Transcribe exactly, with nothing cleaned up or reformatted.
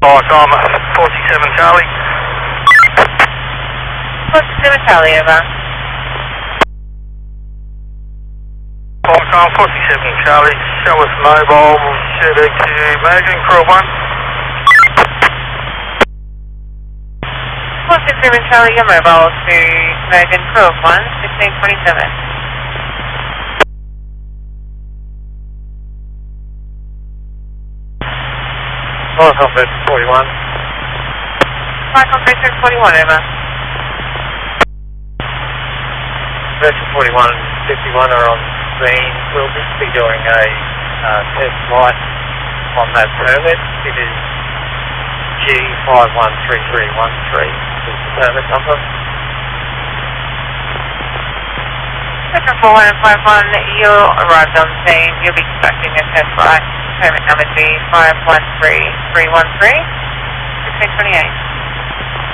Viacom forty-seven Charlie. forty-seven Charlie, over. Viacom forty-seven Charlie, show us mobile, shoot it to Megan, crew one. forty-seven Charlie, your mobile to Megan, crew of one, sixteen twenty-seven. Viacom forty-one. Viacom forty-one, over. Version forty-one fifty-one are on scene. We'll just be doing a uh, test flight on that permit. It is G five one three three one three is the permit number. Central four one five one, you arrived on scene. You'll be conducting a test flight. Permit number G five one three three one three, sixteen twenty-eight.